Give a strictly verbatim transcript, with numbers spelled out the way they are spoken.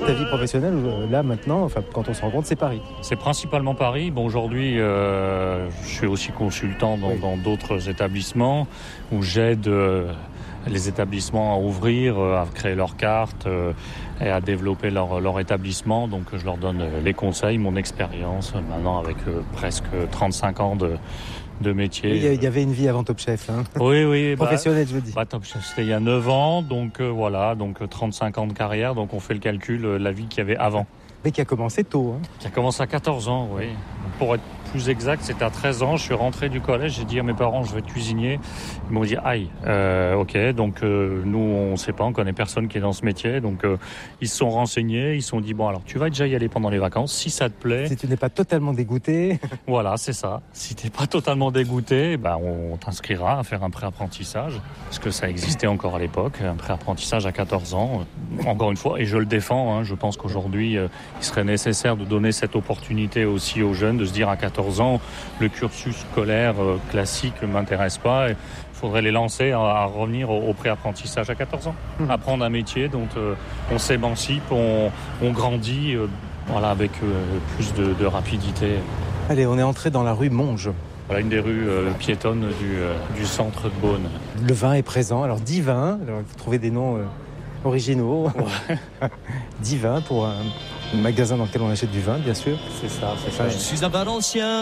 ta vie professionnelle, là maintenant, enfin, quand on se rend compte, c'est Paris. C'est principalement Paris. Bon, aujourd'hui, euh, je suis aussi consultant dans, oui. dans d'autres établissements où j'aide euh, les établissements à ouvrir, euh, à créer leurs cartes euh, et à développer leur, leur établissement. Donc, je leur donne les conseils, mon expérience, maintenant avec euh, presque trente-cinq ans de... de métier. Il y, y avait une vie avant Top Chef. Hein. Oui, oui. Professionnelle, bah, je veux dire. Bah, Top Chef, c'était il y a neuf ans, donc euh, voilà, donc trente-cinq ans de carrière, donc on fait le calcul, euh, la vie qu'il y avait avant. Mais qui a commencé tôt. Hein. Qui a commencé à quatorze ans, oui. Pour être plus exact, c'était à treize ans, je suis rentré du collège, j'ai dit à mes parents, je vais être cuisinier. Ils m'ont dit, aïe, euh, ok, donc euh, nous, on ne sait pas, on connaît personne qui est dans ce métier, donc euh, ils se sont renseignés, ils se sont dit, bon, alors tu vas déjà y aller pendant les vacances, si ça te plaît. Si tu n'es pas totalement dégoûté. Voilà, c'est ça. Si tu n'es pas totalement dégoûté, ben, on t'inscrira à faire un pré-apprentissage, parce que ça existait encore à l'époque, un pré-apprentissage à quatorze ans, encore une fois, et je le défends, hein, je pense qu'aujourd'hui, euh, il serait nécessaire de donner cette opportunité aussi aux jeunes, de se dire à quatorze ans, le cursus scolaire euh, classique ne m'intéresse pas. Il faudrait les lancer à, à revenir au, au pré-apprentissage à quatorze ans. Mmh. Apprendre un métier dont euh, on s'émancipe, on, on grandit euh, voilà, avec euh, plus de, de rapidité. Allez, on est entré dans la rue Monge. Voilà une des rues euh, piétonnes du, euh, du centre de Beaune. Le vin est présent. Alors, dix vins. Alors, vous trouvez des noms euh, originaux. Ouais. dix vins pour un magasin dans lequel on achète du vin, bien sûr. C'est ça, c'est ça. Je suis à Valenciennes.